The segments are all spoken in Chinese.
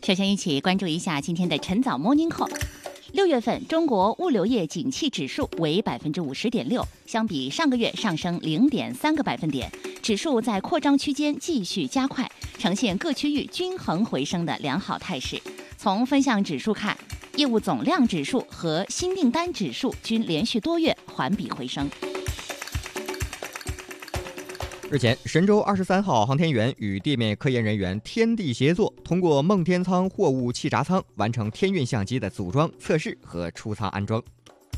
首先一起关注一下今天的晨早 Morning Call。6月份中国物流业景气指数为 50.6%， 相比上个月上升 0.3个百分点，指数在扩张区间继续加快，呈现各区域均衡回升的良好态势。从分项指数看，业务总量指数和新订单指数均连续多月环比回升。 日前，神舟23号航天员与地面科研人员天地协作，通过梦天舱货物气闸舱完成天运相机的组装、测试和出舱安装。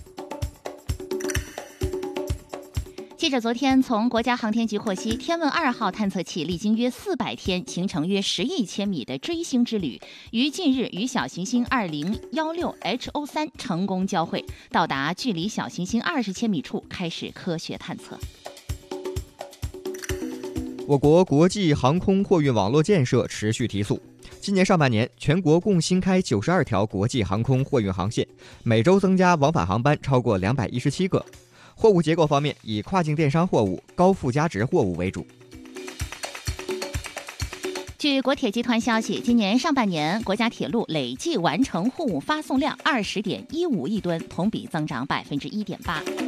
记者昨天从国家航天局获悉，天问2号探测器历经约400天，行程约10亿千米的追星之旅，于近日与小行星2016 HO3 成功交会，到达距离小行星20千米处，开始科学探测。 我国国际航空货运网络建设持续提速。今年上半年，全国共新开92条国际航空货运航线，每周增加往返航班超过217个。货物结构方面，以跨境电商货物、高附加值货物为主。 据国铁集团消息，今年上半年国家铁路累计完成货物发送量20.15亿吨，同比增长1.8%。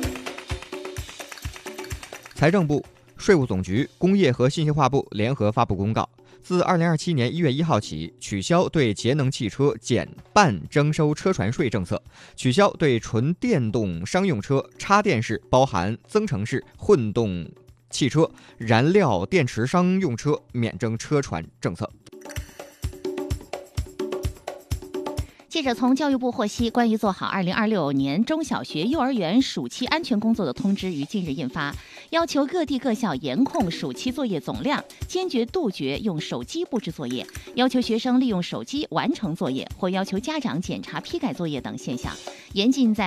财政部、税务总局、工业和信息化部联合发布公告，自2027年1月1号起，取消对节能汽车减半征收车船税政策，取消对纯电动商用车、插电式（包含增程式）混动汽车、燃料电池商用车免征车船政策。 记者从教育部获悉，关于做好2026年中小学、幼儿园暑期安全工作的通知于近日印发，要求各地各校严控暑期作业总量，坚决杜绝用手机布置作业，要求学生利用手机完成作业，或要求家长检查批改作业等现象，严禁在